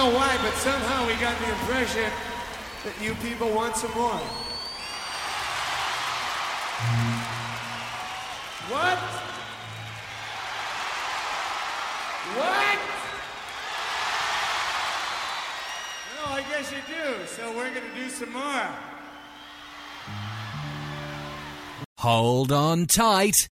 know why, but somehow we got the impression that you people want some more. What? What? No, I guess you do. So we're going to do some more. Hold on tight.